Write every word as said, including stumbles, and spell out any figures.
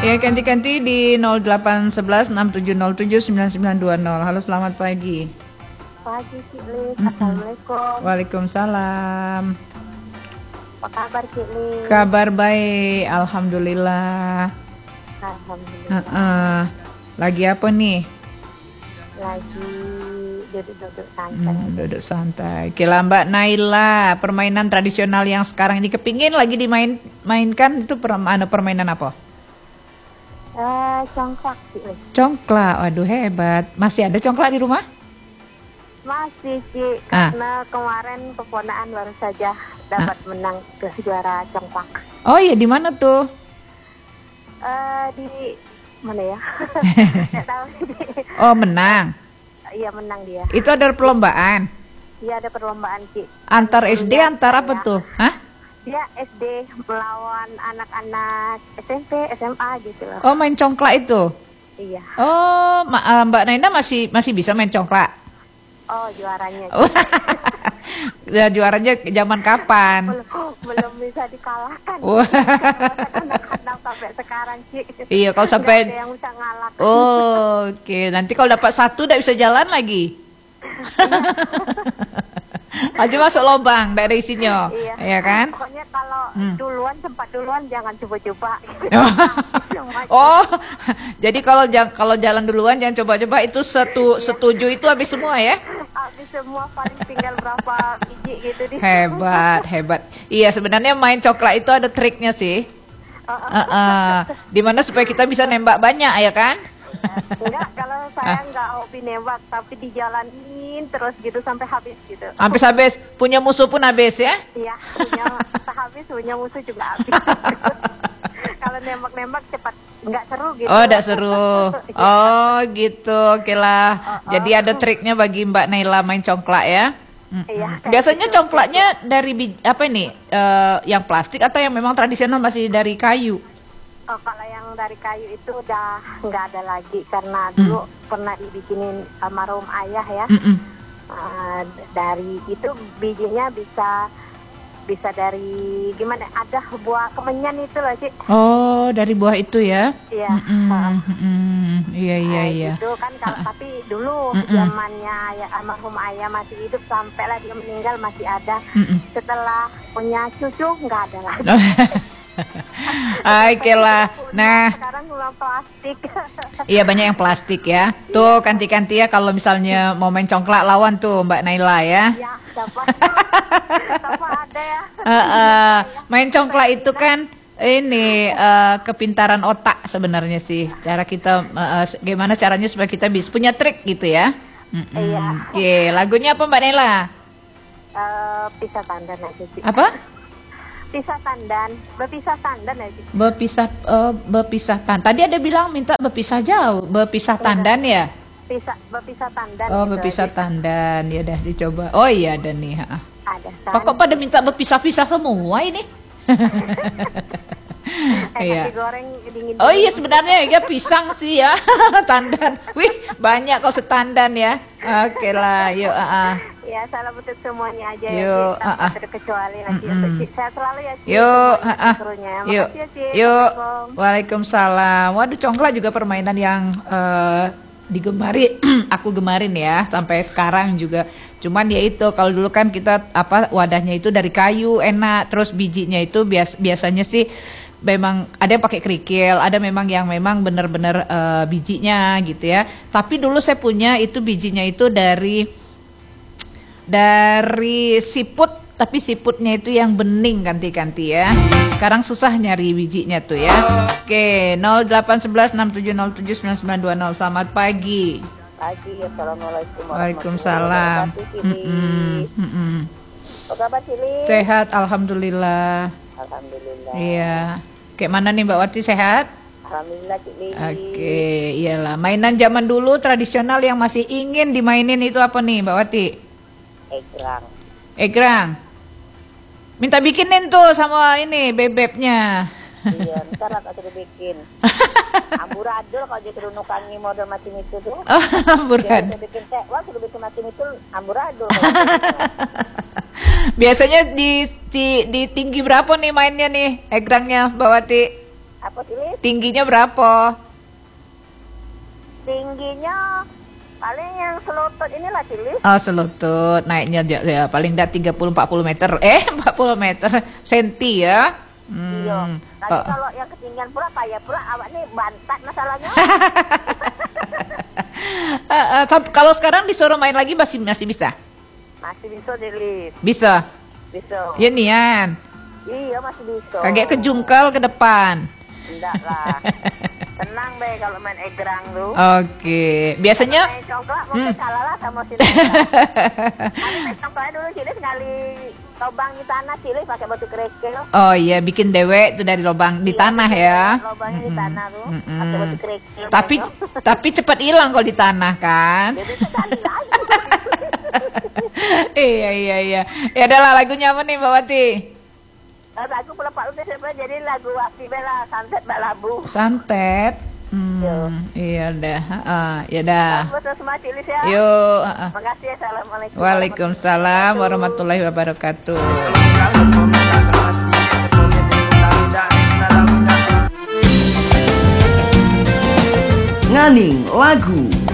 Ya, ganti-ganti di nol delapan satu satu enam tujuh nol tujuh sembilan sembilan dua nol. Halo, selamat pagi. Pagi, Cik Lis. Assalamualaikum. Waalaikumsalam. Apa kabar, Cik Lis? Kabar baik, alhamdulillah. Alhamdulillah. Uh-uh. Lagi apa nih? Lagi duduk-duduk santai. Hmm, duduk santai. Kira Mbak Naila, permainan tradisional yang sekarang ini kepingin lagi dimainkan itu per, anu, permainan apa? Eh, congklak, Cik Lis. Congklak, waduh hebat. Masih ada congklak di rumah? Masih, Cik. Ah. Karena kemarin keponakan baru saja dapat Ah. menang ke juara congklak. Oh iya, di mana tuh? Eh, di mana ya? Nggak tahu, Cik. Oh, menang. Iya, menang dia. Itu ada perlombaan. Iya, ada perlombaan, Cik. Antar S D, antar apa Saya- tuh? Hah? Dia S D melawan anak-anak S M P, S M A gitu loh. Oh, main congklak itu. Iya. Oh, Ma- eh, Mbak Naina masih masih bisa main congklak. Oh, juaranya. Oh, ya, juaranya zaman kapan? belum belum bisa dikalahkan. Wah. Anak-anak sampai sekarang, Cik. Iya, kalau sampai- Nggak ada yang bisa ngalahkan. Oh, oke. Nanti kalau dapat satu udah bisa jalan lagi. Aja masuk lubang dari isinya, Iya. ya kan? Pokoknya kalau Hmm. duluan sempat duluan jangan coba-coba. Oh, jadi kalau jang- kalau jalan duluan jangan coba-coba, itu setu, setuju itu habis semua ya? Habis semua paling tinggal berapa biji gitu di. Hebat, hebat. Iya, sebenarnya main coklat itu ada triknya sih. Uh-uh. Dimana supaya kita bisa nembak banyak, ya kan? Enggak, kalau saya enggak hobi nembak, tapi dijalanin terus gitu sampai habis gitu. Habis-habis, punya musuh pun habis ya? Iya, punya habis, punya musuh juga habis. Kalau nembak-nembak cepat nggak seru gitu. Oh, tidak seru. Oh, gitu. Oke lah. Jadi ada triknya bagi Mbak Naila main congklak ya? Mm-mm. Iya, kayak Biasanya gitu. congklaknya dari bij- apa ini? Eh, yang plastik atau yang memang tradisional masih dari kayu? Oh, kalau yang dari kayu itu udah nggak ada lagi karena dulu pernah dibikinin almarhum ayah ya. Mm-mm. Uh, dari itu bijinya bisa bisa dari gimana? Ada buah kemenyan itu loh, Cik. Oh, dari buah itu ya? Iya. Mm-mm, uh, mm-mm. Iya, iya, Nah, iya. Itu kan kalau tapi dulu Mm-mm. zamannya ya almarhum ayah masih hidup sampai lah dia meninggal masih ada. Mm-mm. Setelah punya cucu nggak ada lagi. Oke lah. Nah, Sekarang memang plastik. iya banyak yang plastik ya. Tuh ganti-ganti ya kalau misalnya mau main congklak lawan tuh Mbak Naila ya. Ya, siapa? Siapa ada ya? Eh, eh, main congklak itu kan ini eh, kepintaran otak sebenarnya sih. Cara kita eh, eh, gimana caranya supaya kita bisa punya trik gitu ya. Mm-mm. Iya. Oke, lagunya apa Mbak Naila? Eh, pisah tandan aja sih. Apa? Pisah tandan, berpisah tandan aja. Berpisah eh, berpisah tan. Tadi ada bilang minta berpisah jauh, berpisah tandan ya? Pisah, berpisah tandan. Oh, gitu berpisah aja. tandan. Ya udah dicoba. Oh iya ada nih, ha. Ada. Kan? Kok pada minta berpisah-pisah semua ini? Eh, Iya. nasi goreng dingin. Oh iya sebenarnya ya pisang sih ya. Tandan. Wih, banyak kau setandan ya. Oke lah, yuk. ah, ah. Ya, salam untuk semuanya aja Yuk, ya, Cik. Tanpa ah, ah. terkecuali nanti Mm-mm. untuk Cik. Sehat selalu ya, Cik. Yuk, Semuanya ah, ah. seluruhnya. Yuk. Makasih ya, Cik. Yuk. Assalamualaikum. Waalaikumsalam. Waduh, congklak juga permainan yang eh, digemari, aku gemarin ya sampai sekarang juga. Cuman ya itu kalau dulu kan kita apa wadahnya itu dari kayu enak, terus bijinya itu bias, biasanya sih memang ada yang pakai kerikil, ada memang yang memang benar-benar eh, bijinya gitu ya. Tapi dulu saya punya itu bijinya itu dari dari siput, tapi siputnya itu yang bening ganti-ganti ya. Sekarang susah nyari bijinya tuh ya. Oke, nol delapan satu satu enam tujuh nol tujuh sembilan sembilan dua nol. Selamat pagi. Pagi, assalamualaikum. Waalaikumsalam. Mm-mm, mm-mm. Apa kabar, Cili? Sehat, alhamdulillah. Alhamdulillah. Iya. Kayak mana nih Mbak Wati, sehat? Alhamdulillah, Cili. Oke, iyalah. Mainan zaman dulu tradisional yang masih ingin dimainin itu apa nih Mbak Wati? Egrang. Egrang. Minta bikinin tuh sama ini bebeknya. Iya, ntar lah kasih dibikin. Amburadul kalau dia kerunukan nih model macam itu tuh. Oh, bukan. Dia bikin teh, wah sudah bikin macam itu amburadul. Biasanya di, di di tinggi berapa nih mainnya nih egrangnya Mbak Wati? Apa Cilis? Tingginya berapa? Tingginya paling yang selutut inilah Cilis. Oh, selutut. Naiknya ya, ya, paling enggak tiga puluh sampai empat puluh meter. Eh, empat puluh meter senti ya. Hmm. Iya. Tapi Oh. kalau yang ketinggian pula payah pula awak nih bantat masalahnya. Eh, eh, tapi kalau sekarang disuruh main lagi masih masih bisa. Masih bisa Cilis. Bisa. Bisa. Ya nian. Iya masih bisa. Kaget kejungkal ke depan. Enggak lah. Tenang be kalau main egrang tuh. Oke. Biasanya Main congklak mungkin Hmm. kalah lah sama si Tapi main congklaknya dulu Cilis sekali lobang di tanah Cilis pakai batu kerikil. oh iya bikin dewek itu dari lubang di Iya, tanah betul, ya. Lobangnya di Mm-mm. tanah tuh. Mm-mm. Pakai batu kerikil. Tapi tapi cepat hilang kalau di tanah kan. jadi sekali lagi. Iya iya iya. Ya adalah lagunya apa nih Mbak Wati? Nah, lagu pelepak udah siapa jadi lagu Wati Bella Santet Balabu. Santet. Hmm, Yo. iya dah. Heeh, ya dah. Betul semua Cilis ya. Yuk, heeh. Makasih ya. Assalamualaikum. Waalaikumsalam warahmatullahi wabarakatuh. Nganing lagu